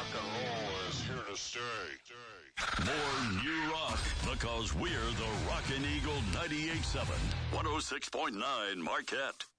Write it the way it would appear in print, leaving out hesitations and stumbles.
Rock and roll is here to stay. More new rock, because we're the Rockin' Eagle 98.7, 106.9 Marquette.